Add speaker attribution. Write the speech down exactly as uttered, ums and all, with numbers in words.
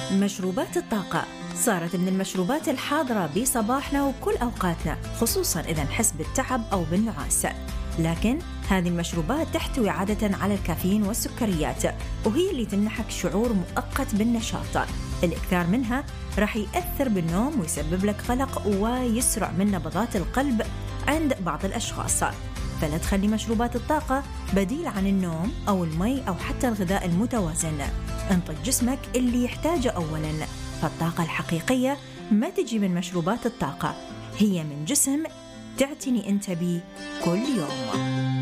Speaker 1: مشروبات الطاقة صارت من المشروبات الحاضرة بصباحنا وكل أوقاتنا، خصوصاً إذا نحس بالتعب أو بالنعاس. لكن هذه المشروبات تحتوي عادة على الكافيين والسكريات، وهي اللي تمنحك شعور مؤقت بالنشاط. الإكثار منها راح يأثر بالنوم ويسبب لك قلق ويسرع من نبضات القلب عند بعض الأشخاص. فلا تخلي مشروبات الطاقة بديل عن النوم أو المي أو حتى الغذاء المتوازن. انطق جسمك اللي يحتاجه أولاً. فالطاقة الحقيقية ما تجي من مشروبات الطاقة، هي من جسم تعتني أنت بيه كل يوم.